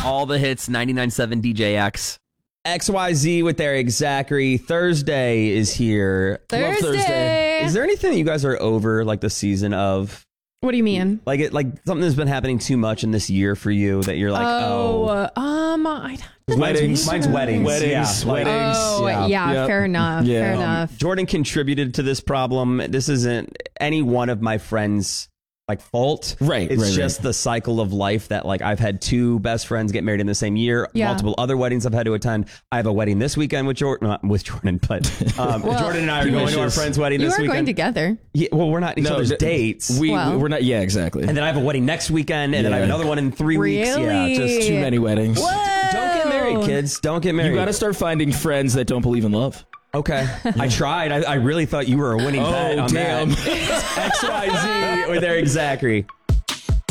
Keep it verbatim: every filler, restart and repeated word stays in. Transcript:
All the hits, ninety-nine point seven D J X. X Y Z with Eric Zachary. Thursday is here. Thursday. Love Thursday. Is there anything that you guys are over, like the season of? What do you mean? Like it, like something that's been happening too much in this year for you that you're like, oh, oh, uh, um, I don't weddings, mine's weddings, Weddings, yeah, like- weddings. Oh, yeah, Yep. fair enough. Yeah. Fair Um, enough. Jordan contributed to this problem. This isn't any one of my friends' like fault. Right, It's right, just right. the cycle of life that like I've had two best friends get married in the same year. Yeah. Multiple other weddings I've had to attend. I have a wedding this weekend with Jordan, not with Jordan, but um, Well, Jordan and I are he going to our wishes. friend's wedding You this are weekend. going together. Yeah, well, we're not each other's th- dates. We Well. we're not. Yeah, exactly. and then I have a wedding next weekend, and then I have Yeah. another one in three weeks. Yeah, Really? just Too many weddings. Don't get married, kids. Don't get married. You got to start finding friends that don't believe in love. Okay. I tried. I, I really thought you were a winning Oh, bet on damn. that. X Y Z with Eric Zachary.